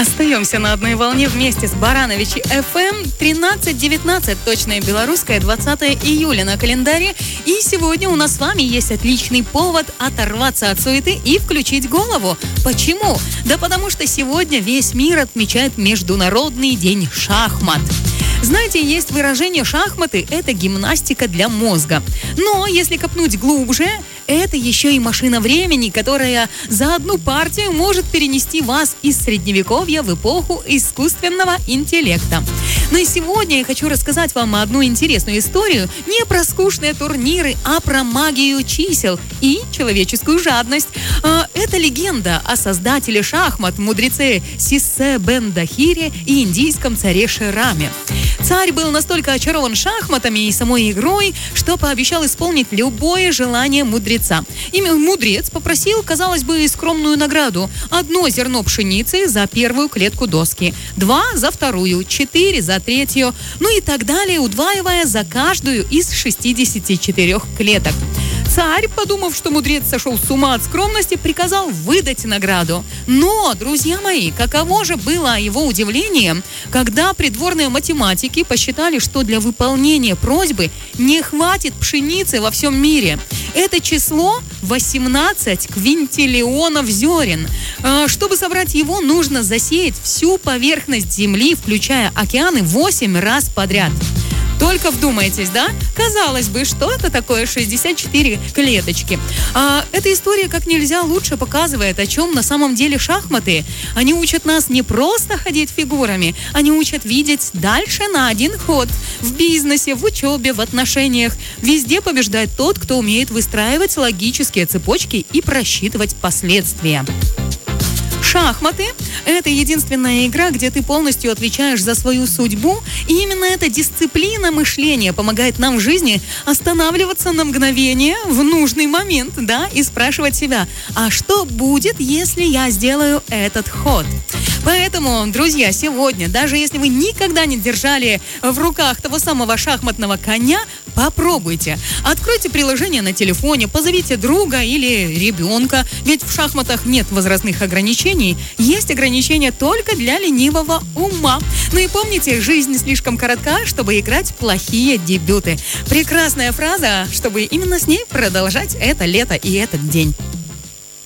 Остаемся на одной волне вместе с Барановичи FM. 13:19, точное белорусское, 20 июля на календаре. И сегодня у нас с вами есть отличный повод оторваться от суеты и включить голову. Почему? Да потому что сегодня весь мир отмечает Международный день шахмат. Знаете, есть выражение «шахматы» — это гимнастика для мозга. Но если копнуть глубже, это еще и машина времени, которая за одну партию может перенести вас из средневековья в эпоху искусственного интеллекта. Но и сегодня я хочу рассказать вам одну интересную историю не про скучные турниры, а про магию чисел и человеческую жадность. Это легенда о создателе шахмат, мудреце Сиссе бен Дахире и индийском царе Шираме. Царь был настолько очарован шахматами и самой игрой, что пообещал исполнить любое желание мудреца. Мудрец попросил, казалось бы, скромную награду: 1 зерно пшеницы за первую клетку доски, 2 за вторую, 4 за третью, ну и так далее, удваивая за каждую из 64 клеток. Царь, подумав, что мудрец сошел с ума от скромности, приказал выдать награду. Но, друзья мои, каково же было его удивление, когда придворные математики посчитали, что для выполнения просьбы не хватит пшеницы во всем мире. Это число 18 квинтиллионов зерен. Чтобы собрать его, нужно засеять всю поверхность Земли, включая океаны, 8 раз подряд. Только вдумайтесь, да? Казалось бы, что это такое 64 клеточки? Эта история как нельзя лучше показывает, о чем на самом деле шахматы. Они учат нас не просто ходить фигурами, они учат видеть дальше на один ход. В бизнесе, в учебе, в отношениях. Везде побеждает тот, кто умеет выстраивать логические цепочки и просчитывать последствия. Шахматы – это единственная игра, где ты полностью отвечаешь за свою судьбу, и именно эта дисциплина мышления помогает нам в жизни останавливаться на мгновение в нужный момент, да, и спрашивать себя: а что будет, если я сделаю этот ход? Поэтому, друзья, сегодня, даже если вы никогда не держали в руках того самого шахматного коня, попробуйте. Откройте приложение на телефоне, позовите друга или ребенка, ведь в шахматах нет возрастных ограничений, есть ограничения только для ленивого ума. Ну и помните, жизнь слишком коротка, чтобы играть в плохие дебюты. Прекрасная фраза, чтобы именно с ней продолжать это лето и этот день.